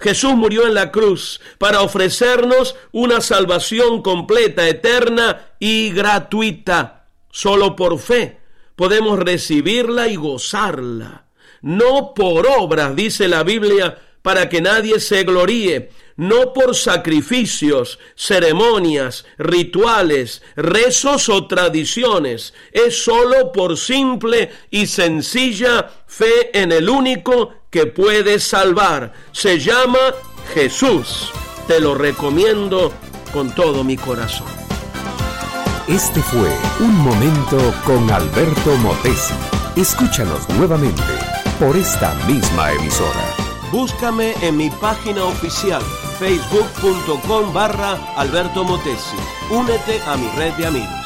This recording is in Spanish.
Jesús murió en la cruz para ofrecernos una salvación completa, eterna y gratuita. Solo por fe podemos recibirla y gozarla. No por obras, dice la Biblia, para que nadie se gloríe. No por sacrificios, ceremonias, rituales, rezos o tradiciones. Es solo por simple y sencilla fe en el único que puede salvar. Se llama Jesús. Te lo recomiendo con todo mi corazón. Este fue Un Momento con Alberto Motesi. Escúchanos nuevamente por esta misma emisora. Búscame en mi página oficial, facebook.com/Alberto Motesi. Únete a mi red de amigos.